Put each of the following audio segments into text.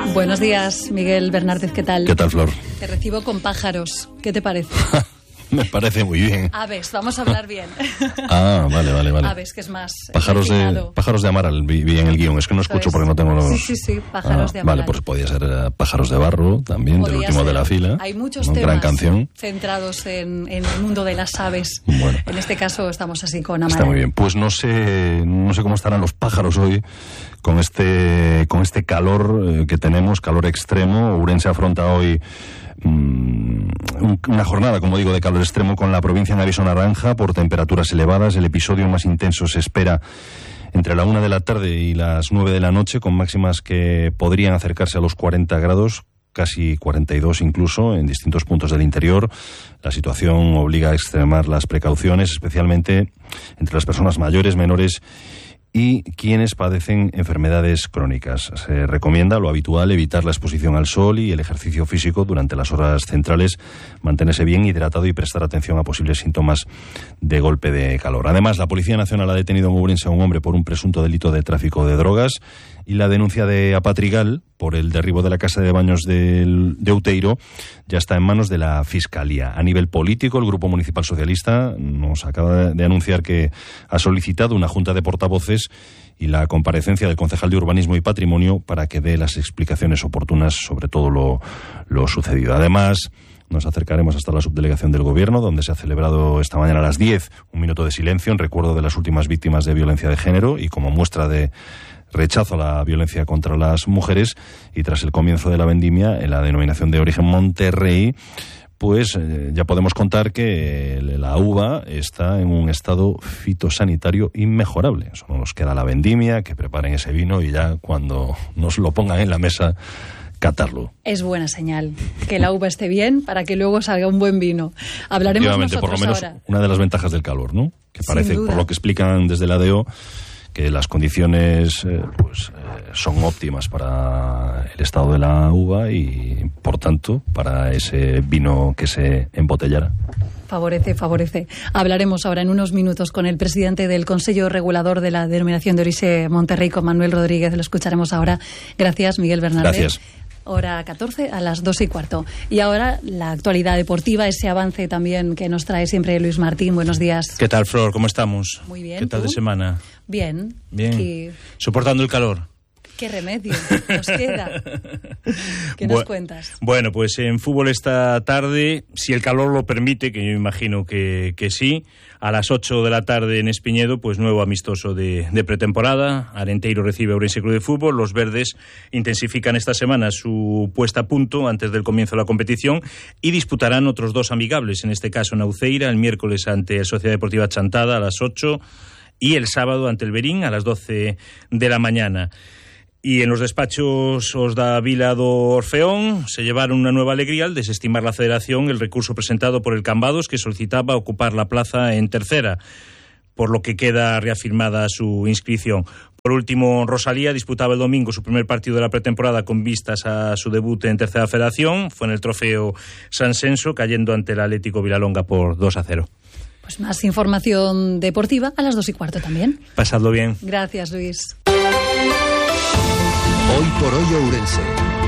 Buenos días, Miguel Bernárdez, ¿qué tal? ¿Qué tal, Flor? Te recibo con pájaros, ¿qué te parece? Me parece muy bien. Aves, vamos a hablar bien. Ah, vale. Aves, que es más pájaros de Amaral, vi en el guión. Es que no escucho porque no tengo los... Sí, pájaros de Amaral. Vale, pues podía ser Pájaros de Barro, también, del último de la fila. Hay muchos temas gran canción. Centrados en el mundo de las aves. Bueno. En este caso estamos así con Amaral. Está muy bien. Pues no sé cómo estarán los pájaros hoy con este calor que tenemos, calor extremo. Ourense afronta hoy una jornada, como digo, de calor extremo con la provincia en aviso naranja por temperaturas elevadas. El episodio más intenso se espera entre la 1 de la tarde y las 9 de la noche, con máximas que podrían acercarse a los 40 grados, casi 42 incluso, en distintos puntos del interior. La situación obliga a extremar las precauciones, especialmente entre las personas mayores, menores y quienes padecen enfermedades crónicas. Se recomienda lo habitual, evitar la exposición al sol y el ejercicio físico durante las horas centrales, mantenerse bien hidratado y prestar atención a posibles síntomas de golpe de calor. Además, la Policía Nacional ha detenido en Ourense a un hombre por un presunto delito de tráfico de drogas, y la denuncia de Apatrigal por el derribo de la casa de baños de Outeiro ya está en manos de la Fiscalía. A nivel político, el Grupo Municipal Socialista nos acaba de anunciar que ha solicitado una junta de portavoces y la comparecencia del concejal de Urbanismo y Patrimonio para que dé las explicaciones oportunas sobre todo lo sucedido. Además, nos acercaremos hasta la subdelegación del Gobierno, donde se ha celebrado esta mañana a las 10 un minuto de silencio en recuerdo de las últimas víctimas de violencia de género y como muestra de rechazo a la violencia contra las mujeres. Y tras el comienzo de la vendimia, en la denominación de origen Monterrey, pues ya podemos contar que la uva está en un estado fitosanitario inmejorable. Solo nos queda la vendimia, que preparen ese vino y ya cuando nos lo pongan en la mesa, catarlo. Es buena señal que la uva esté bien para que luego salga un buen vino. Hablaremos nosotros por lo menos ahora. Una de las ventajas del calor, ¿no? Que parece, por lo que explican desde la ADO, que las condiciones son óptimas para el estado de la uva y, por tanto, para ese vino que se embotellará. Favorece. Hablaremos ahora en unos minutos con el presidente del Consejo Regulador de la Denominación de Origen Monterrey, con Manuel Rodríguez. Lo escucharemos ahora. Gracias, Miguel Bernárdez. Gracias. Hora 14 a las 2:15. Y ahora la actualidad deportiva, ese avance también que nos trae siempre Luis Martín. Buenos días. ¿Qué tal, Flor? ¿Cómo estamos? Muy bien. ¿Qué tal ¿tú? de semana? Bien. Bien. ¿Soportando el calor? ¿Qué remedio nos queda? ¿Qué nos cuentas? Bueno, pues en fútbol esta tarde, si el calor lo permite, que yo imagino que sí, a las 8 de la tarde en Espiñedo, pues nuevo amistoso de pretemporada. Arenteiro recibe a Ourense Club de Fútbol. Los verdes intensifican esta semana su puesta a punto antes del comienzo de la competición y disputarán otros dos amigables, en este caso en Uceira, el miércoles ante la Sociedad Deportiva Chantada a las 8 y el sábado ante el Berín a las 12 de la mañana. Y en los despachos os da Vila do Orfeón se llevaron una nueva alegría al desestimar la Federación el recurso presentado por el Cambados, que solicitaba ocupar la plaza en tercera, por lo que queda reafirmada su inscripción. Por último, Rosalía disputaba el domingo su primer partido de la pretemporada con vistas a su debut en tercera federación. Fue en el trofeo San Senso, cayendo ante el Atlético Vilalonga por 2-0. Pues más información deportiva a las 2:15 también. Pasadlo bien. Gracias, Luis. Hoy por hoy Ourense.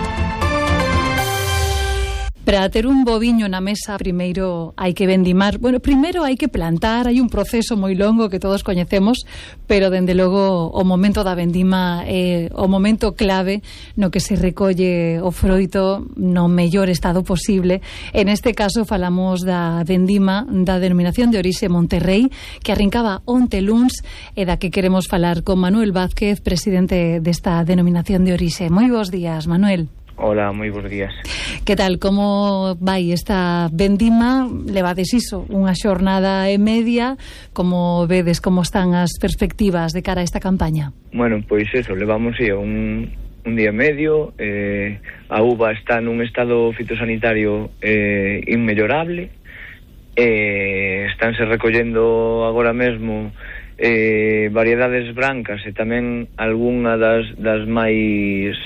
Para ter un boviño na mesa, primeiro hai que vendimar. Bueno, primeiro hai que plantar, hai un proceso moi longo que todos coñecemos, pero dende logo o momento da vendima é o momento clave no que se recolle o froito no mellor estado posible. En este caso falamos da vendima da denominación de orixe Monterrey, que arrincaba onte luns e da que queremos falar con Manuel Vázquez, presidente desta denominación de orixe. Moi bons días, Manuel. Hola, moi bons días. Que tal, como vai esta vendima? Levades iso, unha xornada e media. Como vedes, como están as perspectivas de cara a esta campaña? Bueno, pois eso, levamos un día e medio. A uva está nun estado fitosanitario inmellorable. Estánse recollendo agora mesmo variedades brancas e tamén algunha das máis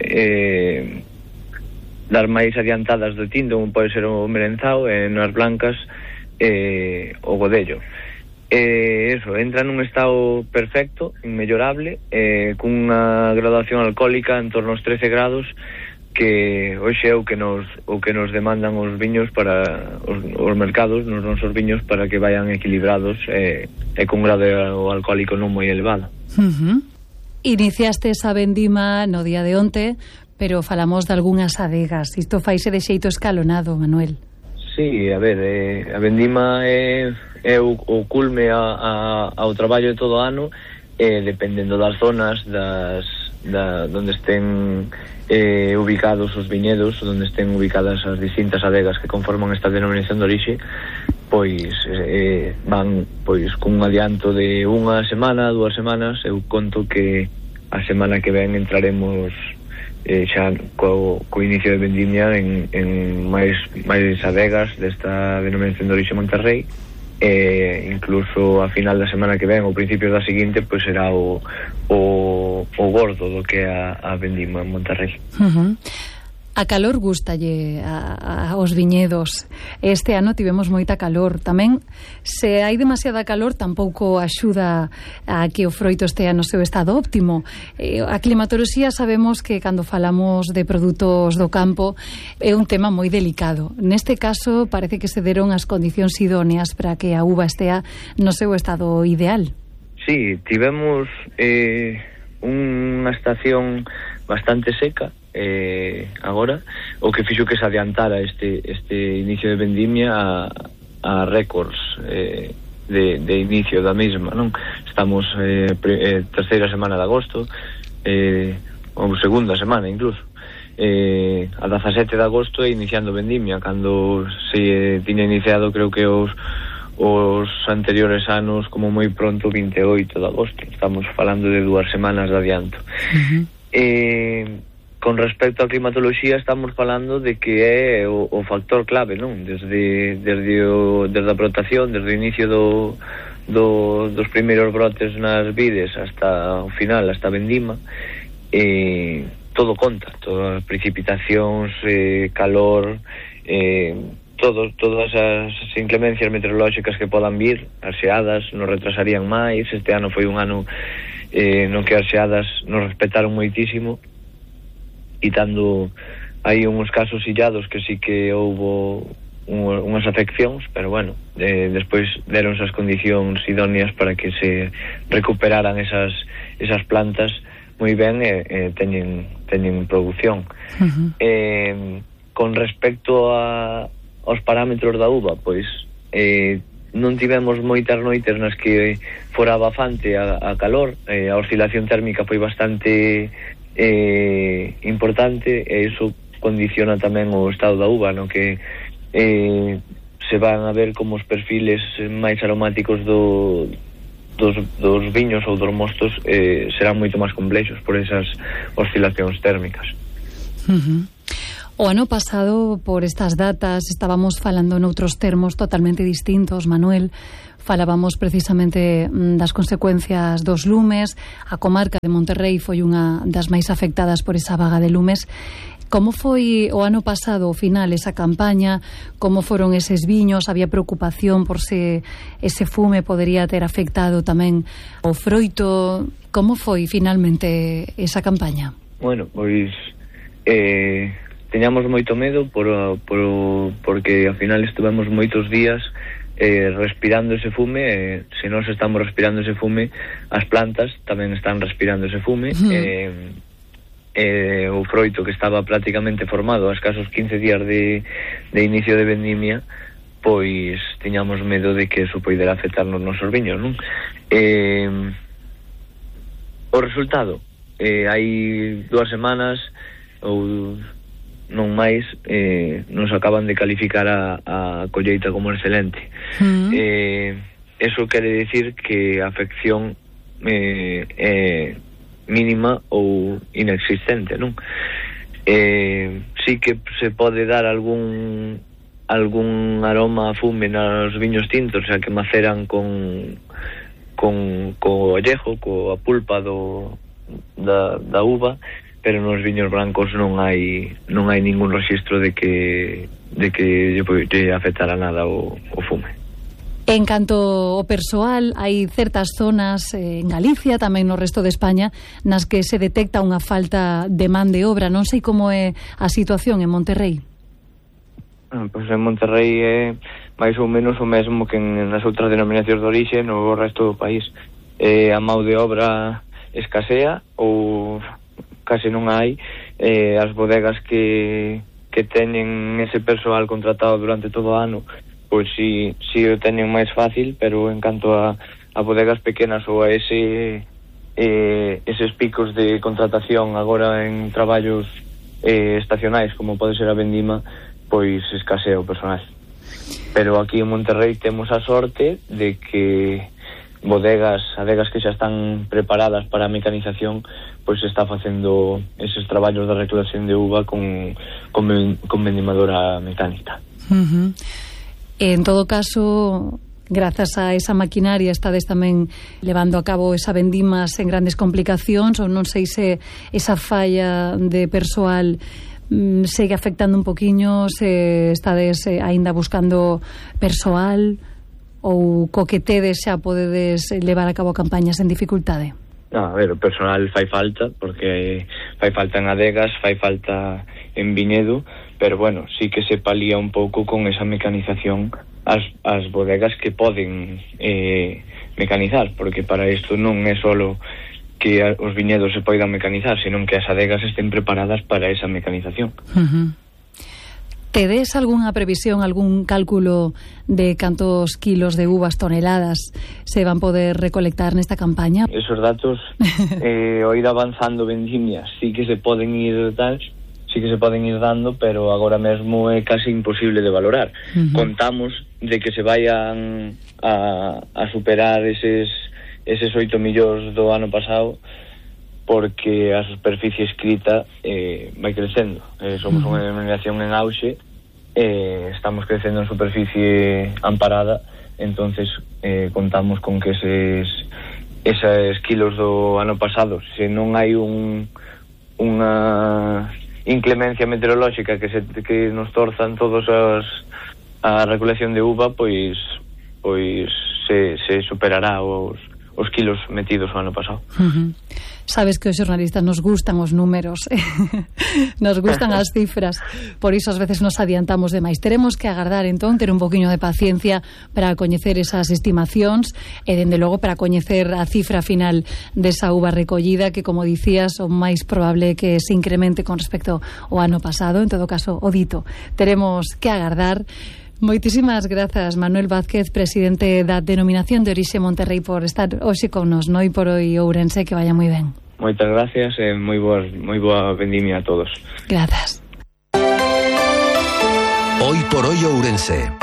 adiantadas do tinto, como pode ser o merenzao, e nas blancas o godello. Eso, entra nun estado perfecto, inmellorable, cunha graduación alcohólica en torno aos 13 grados, que hoxe é o que nos demandan os viños para os mercados, nos nosos viños, para que vayan equilibrados e con grado alcohólico non moi elevado. Iniciaste esa vendima no día de onte, pero falamos de algunhas adegas. Isto faise de xeito escalonado, Manuel. Sí, a ver, a vendima é o culme ao traballo de todo o ano, dependendo das zonas, donde estén ubicados os viñedos, onde estén ubicadas as distintas adegas que conforman esta denominación de orixe, pois van pois cun adianto de unha semana, 2 semanas. Eu conto que a semana que ven entraremos xa co inicio de vendimia en máis adegas desta denominación de orixe Monterrey, incluso a final da semana que ven ou principios da seguinte, pois será o gordo do que é a vendima en Monterrey. A calor gustalle aos viñedos. Este ano tivemos moita calor. Tamén, se hai demasiada calor, tampouco axuda a que o froito estea no seu estado óptimo. A climatoloxía sabemos que cando falamos de produtos do campo é un tema moi delicado. Neste caso, parece que se deron as condicións idóneas para que a uva estea no seu estado ideal. Sí, tivemos unha estación bastante seca agora, o que fixo que se adiantara este inicio de vendimia a récords de inicio da mesma, non? Estamos terceira semana de agosto, ou segunda semana incluso, a 17 de agosto iniciando vendimia, cando se tiña iniciado, creo que os anteriores anos como moi pronto 28 de agosto. Estamos falando de 2 semanas de adianto. Con respecto á climatoloxía, estamos falando de que é o factor clave, non? Desde a brotación, desde o inicio dos primeiros brotes nas vides hasta o final, hasta a vendima, todo conta, todas as precipitacións, calor, todas as inclemencias meteorolóxicas que podan vir. As xeadas nos retrasarían máis. Este ano foi un ano no que as xeadas nos respetaron moitísimo, quitando hai uns casos illados que sí que houbo unhas afeccións, pero bueno, despois deronse as condicións idóneas para que se recuperaran esas plantas moi ben e teñen produción. Con respecto aos parámetros da uva, pois non tivemos moitas noites nas que fora bafante a calor, a oscilación térmica foi bastante importante, e iso condiciona tamén o estado da uva, no que se van a ver como os perfiles máis aromáticos dos viños ou dos mostos serán moito máis complexos por esas oscilacións térmicas. O ano pasado, por estas datas, estábamos falando noutros termos totalmente distintos, Manuel. Falábamos precisamente das consecuencias dos lumes. A comarca de Monterrey foi unha das máis afectadas por esa vaga de lumes. Como foi o ano pasado, ao final, esa campaña? Como foron eses viños? Había preocupación por se ese fume podería ter afectado tamén o froito? Como foi finalmente esa campaña? Bueno, pois teñamos moito medo porque ao final estuvemos moitos días respirando ese fume. Se nós estamos respirando ese fume, as plantas tamén están respirando ese fume. O froito que estaba prácticamente formado a escasos 15 días de inicio de vendimia, pois tiñamos medo de que eso poidera afectar nos nosos viños, non? O resultado, hai 2 semanas ou non máis, nos acaban de calificar a colleita como excelente. Eso quere decir que a afección é mínima ou inexistente, non? Sí que se pode dar algún aroma a fume nos viños tintos, o sea, que maceran co ollejo, coa pulpa da uva, pero nos viños blancos non hai ningún rexistro de que lle afectara nada o fume. En canto ao persoal, hai certas zonas en Galicia, tamén no resto de España, nas que se detecta unha falta de man de obra. Non sei como é a situación en Monterrey. Pois en Monterrey é máis ou menos o mesmo que nas outras denominacións de orixe no resto do país. A mão de obra escasea ou case non hai. As bodegas que teñen ese persoal contratado durante todo o ano, pois si o teñen máis fácil, pero en canto a bodegas pequenas ou a eses picos de contratación agora en traballos estacionais, como pode ser a vendima, pois escasea o personal. Pero aquí en Monterrey temos a sorte de que adegas que xa están preparadas para a mecanización, pois está facendo eses traballos de recolección de uva con vendimadora mecánica. En todo caso, grazas a esa maquinaria estades tamén levando a cabo esa vendimas en grandes complicacións, ou non sei se esa falla de persoal segue afectando un poquinho, se estades aínda buscando persoal, ou co que tedes xa podedes levar a cabo campañas en dificultade? A ver, o personal fai falta, porque fai falta en adegas, fai falta en viñedo, pero bueno, sí que se palía un pouco con esa mecanización as bodegas que poden mecanizar, porque para isto non é solo que os viñedos se poidan mecanizar, senón que as adegas estén preparadas para esa mecanización. Tedes algunha previsión, algún cálculo de cantos kilos de uvas, toneladas se van poder recolectar nesta campaña? Esos datos, o ir avanzando vendimias, sí que se poden ir dando, pero agora mesmo é casi imposible de valorar. Contamos de que se vayan a superar eses 8 millóns do ano pasado, porque a superficie escrita vai crecendo. Somos unha denominación en auxe, estamos crecendo en superficie amparada, entonces contamos con que eses kilos do ano pasado, se non hai unha inclemencia meteorolóxica que nos torzan todos a recolección de uva, pois se superará os kilos metidos o ano pasado. Sabes que os xornalistas nos gustan os números, nos gustan as cifras, por iso ás veces nos adiantamos demais. Teremos que agardar entón, ter un poquinho de paciencia para coñecer esas estimacións e dende logo para coñecer a cifra final desa uva recollida, que como dicías o máis probable que se incremente con respecto ao ano pasado. En todo caso, o dito, teremos que agardar. Moitísimas grazas, Manuel Vázquez, presidente da Denominación de Orixe Monterrey, por estar hoxe con nos, no? E por hoy Ourense, que vaya moi ben. Moitas gracias e moi boa vendimia a todos. Grazas. Hoy por hoy Ourense.